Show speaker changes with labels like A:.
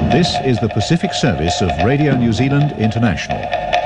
A: This is the Pacific Service of Radio New Zealand International.